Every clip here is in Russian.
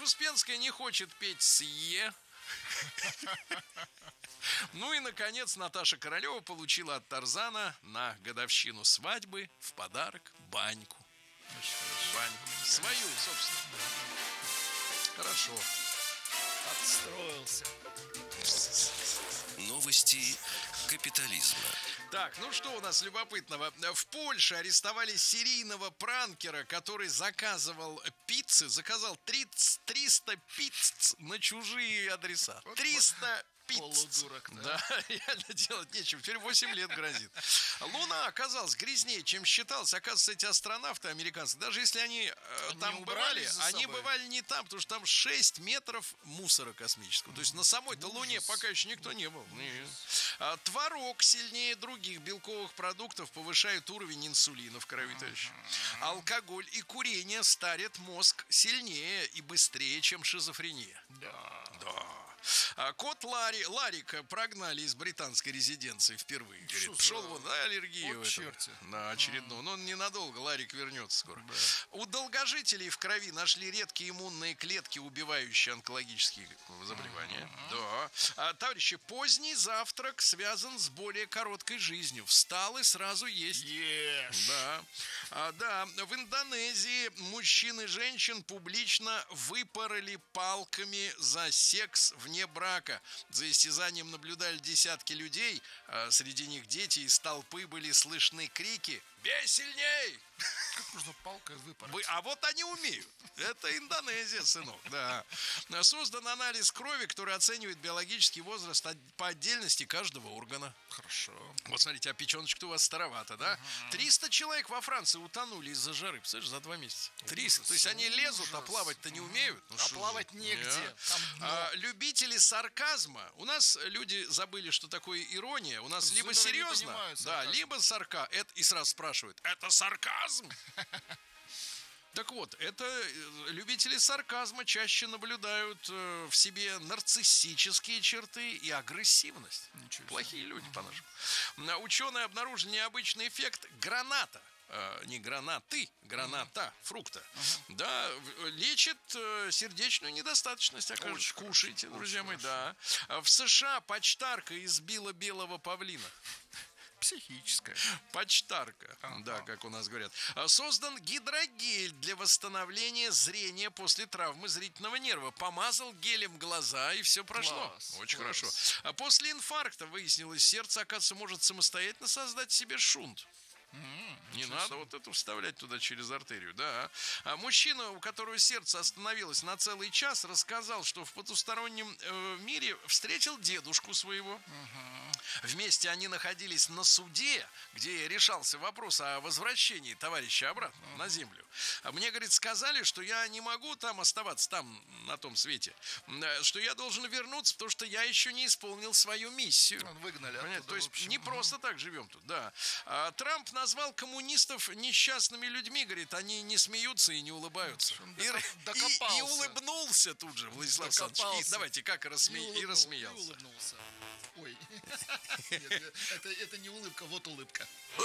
Успенская не хочет петь с Е. Ну и, наконец, Наташа Королева получила от Тарзана на годовщину свадьбы в подарок баньку. Баньку. Свою, собственно. Хорошо. Отстроился. Новости капитализма. Так, ну что у нас любопытного? В Польше арестовали серийного пранкера, который заказал 300 пиц на чужие адреса. 300 пиц. Полудурок, да? Да, реально делать нечего. Теперь 8 лет грозит. Луна оказалась грязнее, чем считалось. Оказывается, эти астронавты американцы, даже если они там бывали, они бывали не там, потому что там 6 метров мусора космического. То есть на самой-то Луне пока еще никто не был. Творог сильнее других белковых продуктов повышает уровень инсулина в крови, товарищи. Алкоголь и курение старят мозг сильнее и быстрее, чем шизофрения. Да. Кот Ларика прогнали из британской резиденции впервые. Говорит, пошел вон, аллергию. На очередную. Но он ненадолго, Ларик вернется скоро. Да. У долгожителей в крови нашли редкие иммунные клетки, убивающие онкологические заболевания. Да. Товарищи, поздний завтрак связан с более короткой жизнью. Встал и сразу есть. Да. Да. В Индонезии мужчин и женщин публично выпороли палками за секс вне брака. За истязанием наблюдали десятки людей, среди них дети, из толпы были слышны крики: «Бей сильней!» Как можно палкой выпороть? А вот они умеют. Это Индонезия, сынок, да. Создан анализ крови, который оценивает биологический возраст по отдельности каждого органа. Хорошо. Вот смотрите, а печеночка-то у вас старовато, да? 300 человек во Франции утонули из-за жары, представляешь, за 2 месяца. 300. То есть они лезут, а плавать-то не умеют. Ну, плавать негде. Любители сарказма. У нас люди забыли, что такое ирония. У нас либо серьезно, да, либо сарказм. И сразу спрашивают: это сарказм? Так вот, это любители сарказма чаще наблюдают в себе нарциссические черты и агрессивность. Плохие люди, по-нашему. Ученые обнаружили необычный эффект граната. Не гранаты, граната, фрукта. Да, лечит сердечную недостаточность, оказывается. Кушайте, друзья мои, да. В США почтарка избила белого павлина. Психическая. Почтарка, да, как у нас говорят. Создан гидрогель для восстановления зрения после травмы зрительного нерва. Помазал гелем глаза, и все прошло. Очень хорошо. А после инфаркта выяснилось, сердце, оказывается, может самостоятельно создать себе шунт. Не надо вот это вставлять туда через артерию, да. А мужчина, у которого сердце остановилось на целый час, рассказал, что в потустороннем мире встретил дедушку своего. Вместе они находились на суде, где решался вопрос о возвращении товарища обратно на землю. Мне, говорит, сказали, что я не могу там оставаться, там, на том свете, что я должен вернуться, потому что я еще не исполнил свою миссию. Выгнали оттуда. То есть не просто так живем тут, да. Трамп назвал коммунистов несчастными людьми, говорит, они не смеются и не улыбаются. И улыбнулся тут же, Владислав Александрович. Давайте, как и рассмеялся. Ой, это не улыбка, вот улыбка.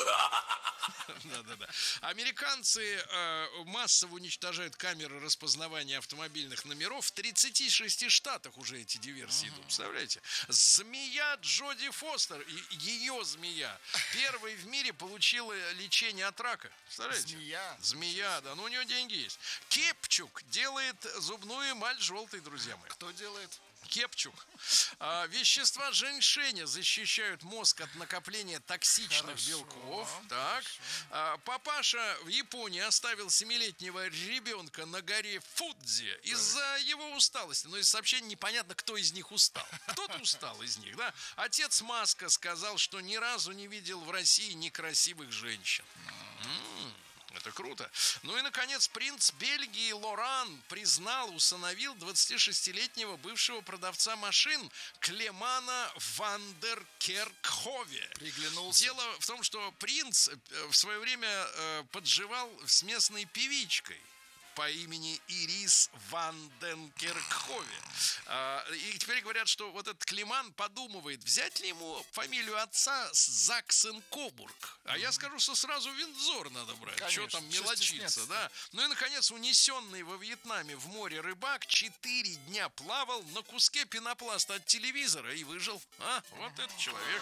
Да. Американцы массово уничтожают камеры распознавания автомобильных номеров. В 36 штатах уже эти диверсии идут. Представляете? Змея Джоди Фостер, ее змея, первой в мире получила лечение от рака. Представляете? Змея, да. Ну, у нее деньги есть. Кепчук делает зубную эмаль желтой, друзья мои. Кто делает? Кепчук. Вещества женьшеня защищают мозг от накопления токсичных белков. Так. Папаша в Японии оставил 7-летнего ребенка на горе Фудзи из-за его усталости. Но из сообщений непонятно, кто из них устал. Кто-то устал из них, да? Отец Маска сказал, что ни разу не видел в России некрасивых женщин. Это круто. Ну и, наконец, принц Бельгии Лоран усыновил 26-летнего бывшего продавца машин Клемана Вандеркеркхове. Приглянулся. Дело в том, что принц в свое время подживал с местной певичкой. по имени Ирис Ван ден Керкхове. И теперь говорят, что вот этот Климан подумывает, взять ли ему фамилию отца Заксен-Кобург. А я скажу, что сразу Виндзор надо брать. Что там мелочиться, да? Ну и, наконец, унесенный во Вьетнаме в море рыбак 4 дня плавал на куске пенопласта от телевизора и выжил. Вот этот человек.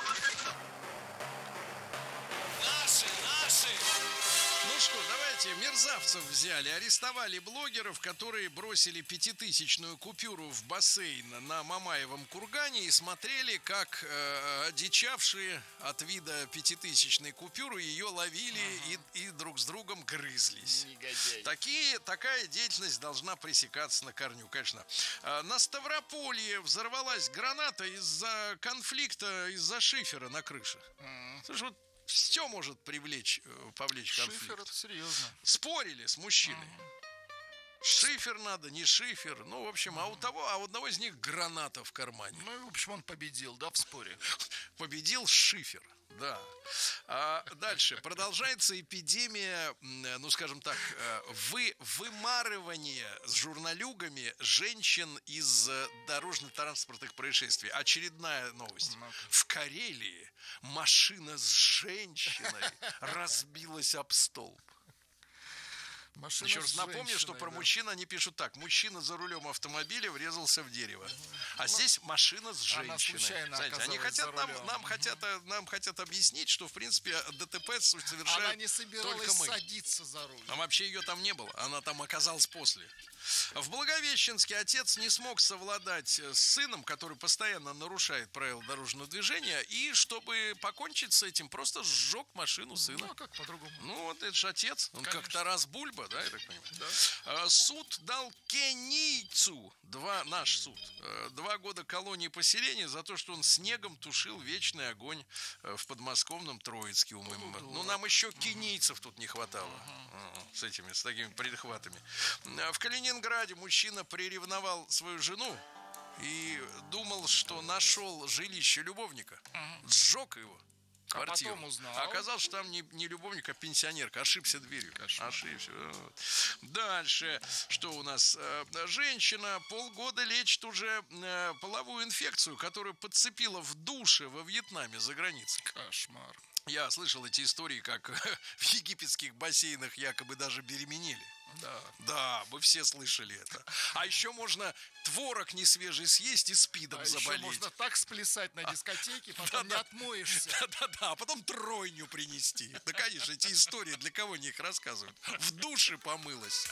Наши! Ну что, давайте, мерзавцев взяли, арестовали блогеров, которые бросили 5000-ную купюру в бассейн на Мамаевом кургане и смотрели, как одичавшие от вида 5000-ной купюры ее ловили и друг с другом грызлись. Такая деятельность должна пресекаться на корню, конечно. На Ставрополье взорвалась граната из-за конфликта, из-за шифера на крыше. Слушай, вот все может повлечь конфликт. Шифер, это серьезно. Спорили с мужчиной. Шифер надо, не шифер. Ну, в общем, а у одного из них граната в кармане. Ну, и, в общем, он победил, да, в споре. Победил шифер, да. Дальше. Продолжается эпидемия, ну, скажем так, вымарывания с журналюгами женщин из дорожно-транспортных происшествий. Очередная новость. В Карелии машина с женщиной разбилась об столб. Машина еще раз напомню, что про мужчин они пишут так. Мужчина за рулем автомобиля врезался в дерево. А здесь машина с женщиной. Знаете, они хотят нам хотят объяснить, что в принципе ДТП совершают она не собиралась только мы. садиться за руль. А вообще ее там не было. Она там оказалась после. В Благовещенске отец не смог совладать с сыном, который постоянно нарушает правила дорожного движения, и чтобы покончить с этим, просто сжег машину сына. Ну, а как по-другому? Ну, вот это же отец. Он как Тарас Бульба, да, я так понимаю? Да. Суд дал кенийцу, наш суд, 2 года колонии поселения за то, что он снегом тушил вечный огонь в подмосковном Троицке. Ну, нам еще кенийцев тут не хватало. С такими прихватами. В Калининграде мужчина приревновал свою жену и думал, что нашел жилище любовника. Сжег его. Квартиру. А потом узнал. Оказалось, что там не любовник, а пенсионерка. Ошибся дверью. Ошибся. Дальше. Что у нас? Женщина полгода лечит уже половую инфекцию, которую подцепила в душе во Вьетнаме за границей. Кошмар. Я слышал эти истории, как в египетских бассейнах якобы даже беременели. Да, мы все слышали это. А еще можно творог несвежий съесть и спидом заболеть. Еще можно так сплясать на дискотеке, потом не отмоешься. Да, а потом тройню принести. Да, конечно, эти истории для кого не их рассказывают. В душе помылась.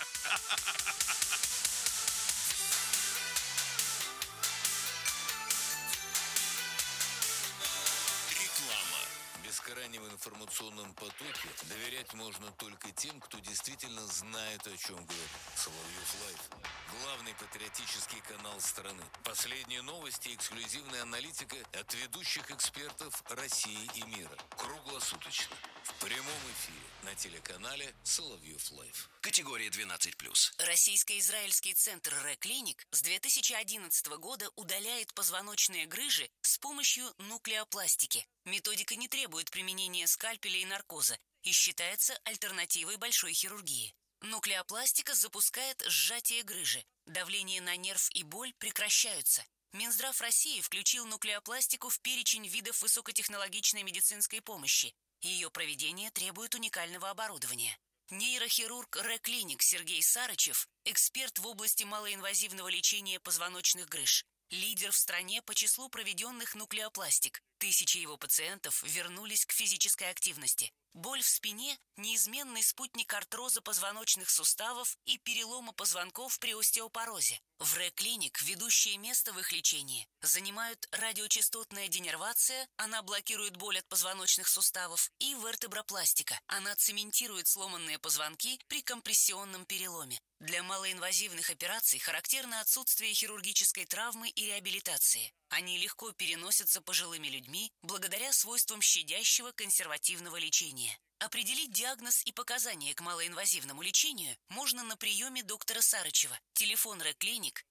Бескрайнем информационном потоке доверять можно только тем, кто действительно знает, о чем говорит. Соловьев Лайв. Главный патриотический канал страны. Последние новости и эксклюзивная аналитика от ведущих экспертов России и мира. Круглосуточно. В прямом эфире на телеканале Соловьев Лайв. Категория 12+. Российско-израильский центр Ре-клиник с 2011 года удаляет позвоночные грыжи с помощью нуклеопластики. Методика не требует применения скальпеля и наркоза и считается альтернативой большой хирургии. Нуклеопластика запускает сжатие грыжи. Давление на нерв и боль прекращаются. Минздрав России включил нуклеопластику в перечень видов высокотехнологичной медицинской помощи. Ее проведение требует уникального оборудования. Нейрохирург Ре-клиник Сергей Сарычев – эксперт в области малоинвазивного лечения позвоночных грыж. Лидер в стране по числу проведенных нуклеопластик. Тысячи его пациентов вернулись к физической активности. Боль в спине – неизменный спутник артроза позвоночных суставов и перелома позвонков при остеопорозе. В Ре-клиник ведущее место в их лечении занимают радиочастотная денервация, она блокирует боль от позвоночных суставов, и вертебропластика, она цементирует сломанные позвонки при компрессионном переломе. Для малоинвазивных операций характерно отсутствие хирургической травмы и реабилитации. Они легко переносятся пожилыми людьми благодаря свойствам щадящего консервативного лечения. Определить диагноз и показания к малоинвазивному лечению можно на приеме доктора Сарычева. Телефон Ре-клиник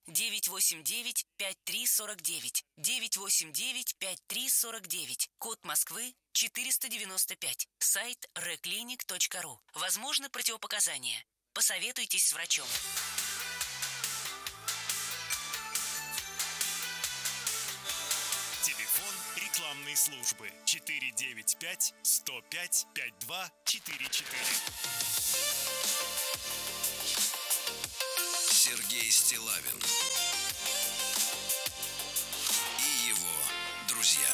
989-5349, 989-5349, код Москвы 495, сайт reclinic.ru. Возможны противопоказания. Посоветуйтесь с врачом. Телефон рекламной службы 495-105-5244. Сергей Стиллавин и его друзья.